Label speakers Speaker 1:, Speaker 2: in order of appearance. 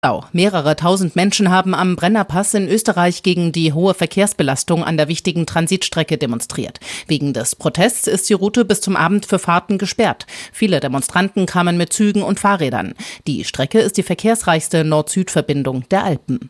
Speaker 1: Mehrere tausend Menschen haben am Brennerpass in Österreich gegen die hohe Verkehrsbelastung an der wichtigen Transitstrecke demonstriert. Wegen des Protests ist die Route bis zum Abend für Fahrten gesperrt. Viele Demonstranten kamen mit Zügen und Fahrrädern. Die Strecke ist die verkehrsreichste Nord-Süd-Verbindung der Alpen.